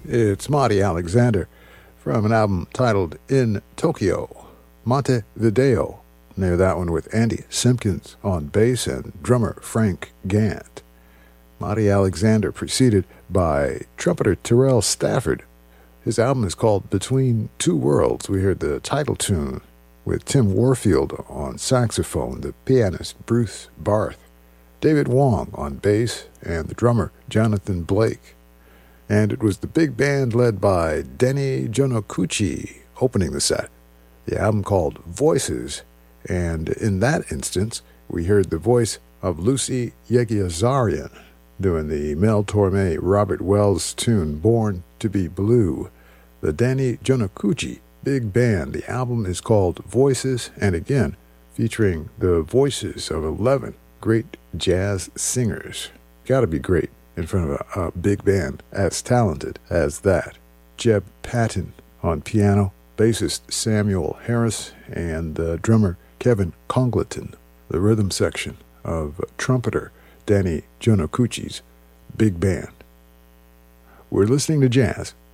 It's Marty Alexander from an album titled In Tokyo, Montevideo. Near that one with Andy Simpkins on bass and drummer Frank Gant. Marty Alexander preceded by trumpeter Terrell Stafford. His album is called Between Two Worlds. We heard the title tune with Tim Warfield on saxophone, the pianist Bruce Barth, David Wong on bass, and the drummer Jonathan Blake. And it was the big band led by Denny Jonokuchi opening the set. The album called Voices, and in that instance, we heard the voice of Lucy Yegiazarian doing the Mel Torme Robert Wells tune Born to be Blue. The Denny Jonokuchi Big Band. The album is called Voices, and again, featuring the voices of 11 great jazz singers. Gotta be great in front of a big band as talented as that. Jeb Patton on piano, bassist Samuel Harris, and drummer Kevin Congleton. The rhythm section of trumpeter Denny Jonokuchi's Big Band. We're listening to jazz